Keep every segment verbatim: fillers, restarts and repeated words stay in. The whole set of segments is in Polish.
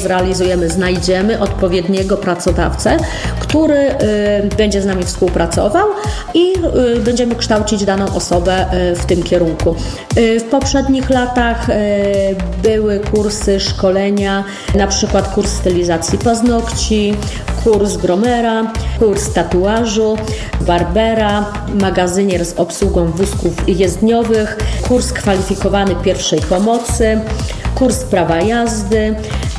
zrealizujemy, znajdziemy odpowiedniego pracodawcę, który y, będzie z nami współpracował i y, będziemy kształcić daną osobę y, w tym kierunku. Y, w poprzednich latach y, były kursy, szkolenia, na przykład kurs stylizacji paznokci, kurs gromera, kurs tatuażu, barbera, magazynier z obsługą wózków jezdniowych, kurs kwalifikowany pierwszej pomocy, kurs prawa jazdy, y,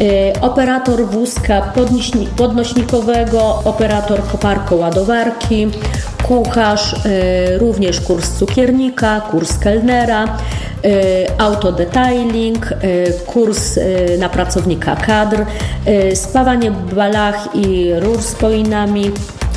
operator wózka podnośni- podnośnikowego, operator koparko-ładowarki, kucharz, y, również kurs cukiernika, kurs kelnera, y, autodetailing, y, kurs y, na pracownika kadr, y, spawanie balach i rur z poinami,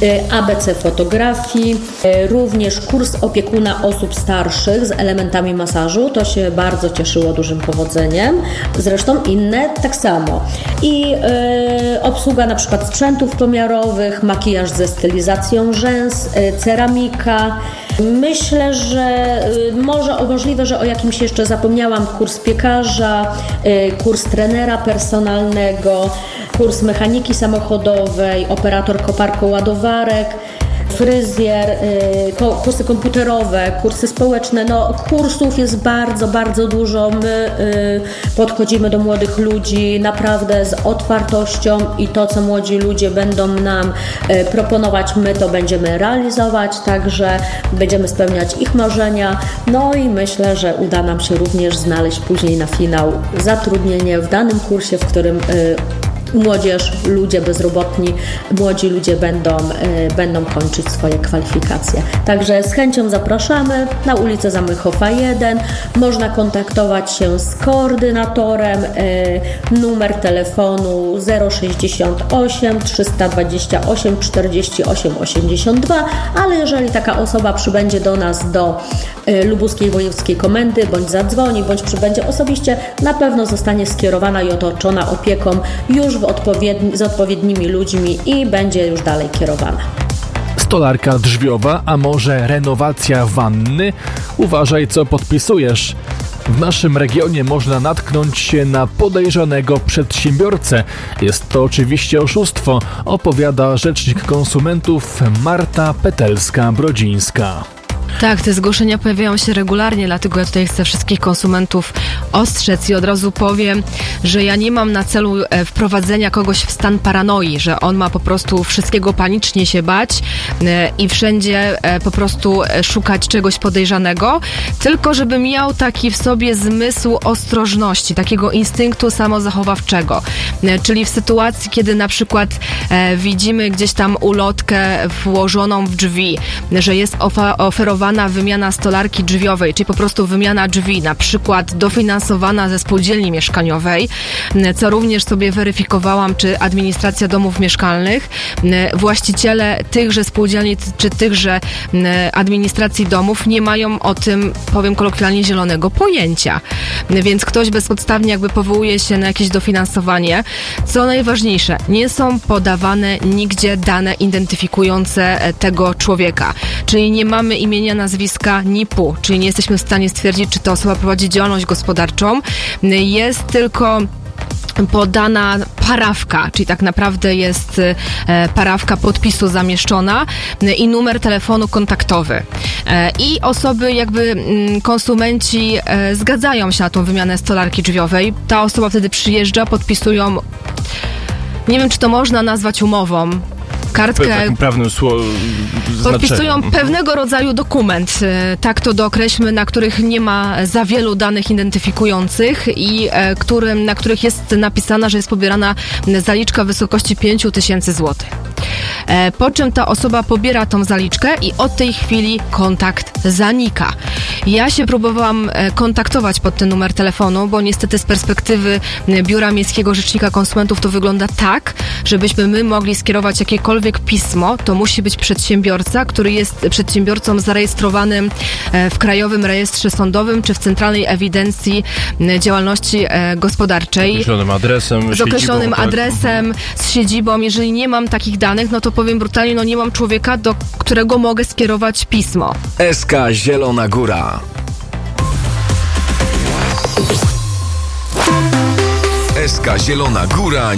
A B C fotografii, również kurs opiekuna osób starszych z elementami masażu. To się bardzo cieszyło dużym powodzeniem. Zresztą inne tak samo. I y, obsługa na przykład sprzętów pomiarowych, makijaż ze stylizacją rzęs, y, ceramika. Myślę, że y, może możliwe, że o jakimś jeszcze zapomniałam. Kurs piekarza, y, kurs trenera personalnego, kurs mechaniki samochodowej, operator koparko-ładowarek, fryzjer, y, kursy komputerowe, kursy społeczne. No, kursów jest bardzo, bardzo dużo. My y, podchodzimy do młodych ludzi naprawdę z otwartością i to, co młodzi ludzie będą nam y, proponować, my to będziemy realizować, także będziemy spełniać ich marzenia. No i myślę, że uda nam się również znaleźć później na finał zatrudnienie w danym kursie, w którym y, młodzież, ludzie bezrobotni, młodzi ludzie będą, y, będą kończyć swoje kwalifikacje. Także z chęcią zapraszamy na ulicę Zamychowa jeden. Można kontaktować się z koordynatorem. Y, numer telefonu zero sześćdziesiąt osiem trzysta dwadzieścia osiem czterdzieści osiem osiemdziesiąt dwa, ale jeżeli taka osoba przybędzie do nas do y, Lubuskiej Wojewódzkiej Komendy, bądź zadzwoni, bądź przybędzie osobiście, na pewno zostanie skierowana i otoczona opieką już w odpowiedni, z odpowiednimi ludźmi i będzie już dalej kierowana. Stolarka drzwiowa, a może renowacja wanny? Uważaj, co podpisujesz. W naszym regionie można natknąć się na podejrzanego przedsiębiorcę. Jest to oczywiście oszustwo, opowiada rzecznik konsumentów Marta Petelska-Brodzińska. Tak, te zgłoszenia pojawiają się regularnie, dlatego ja tutaj chcę wszystkich konsumentów ostrzec i od razu powiem, że ja nie mam na celu wprowadzenia kogoś w stan paranoi, że on ma po prostu wszystkiego panicznie się bać i wszędzie po prostu szukać czegoś podejrzanego, tylko żeby miał taki w sobie zmysł ostrożności, takiego instynktu samozachowawczego. Czyli w sytuacji, kiedy na przykład widzimy gdzieś tam ulotkę włożoną w drzwi, że jest oferowana wymiana stolarki drzwiowej, czyli po prostu wymiana drzwi, na przykład dofinansowana ze spółdzielni mieszkaniowej, co również sobie weryfikowałam, czy administracja domów mieszkalnych, właściciele tychże spółdzielni, czy tychże administracji domów nie mają o tym, powiem kolokwialnie, zielonego pojęcia. Więc ktoś bezpodstawnie jakby powołuje się na jakieś dofinansowanie. Co najważniejsze, nie są podawane nigdzie dane identyfikujące tego człowieka, czyli nie mamy imienia, nazwiska N I P-u, czyli nie jesteśmy w stanie stwierdzić, czy ta osoba prowadzi działalność gospodarczą. Jest tylko podana parafka, czyli tak naprawdę jest parafka podpisu zamieszczona i numer telefonu kontaktowy. I osoby, jakby konsumenci zgadzają się na tą wymianę stolarki drzwiowej. Ta osoba wtedy przyjeżdża, podpisują, nie wiem, czy to można nazwać umową, kartkę, takim prawnym sło- podpisują znaczeniem. pewnego rodzaju dokument, tak to dookreślmy, na których nie ma za wielu danych identyfikujących i e, którym, na których jest napisana, że jest pobierana zaliczka w wysokości pięć tysięcy złotych. E, po czym ta osoba pobiera tą zaliczkę i od tej chwili kontakt zanika. Ja się próbowałam kontaktować pod ten numer telefonu, bo niestety z perspektywy Biura Miejskiego Rzecznika Konsumentów to wygląda tak, żebyśmy my mogli skierować jakiekolwiek pismo, to musi być przedsiębiorca, który jest przedsiębiorcą zarejestrowanym w Krajowym Rejestrze Sądowym czy w Centralnej Ewidencji Działalności Gospodarczej. Z określonym adresem. Z określonym siedzibą, adresem, z siedzibą. Jeżeli nie mam takich danych, no to powiem brutalnie, no nie mam człowieka, do którego mogę skierować pismo. S K Zielona Góra. S K Zielona Góra